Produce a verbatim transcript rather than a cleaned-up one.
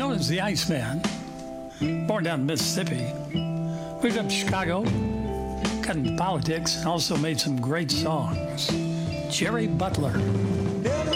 known as the Iceman. Born down in Mississippi. Moved up to Chicago. Got into politics. Also made some great songs. Jerry Butler.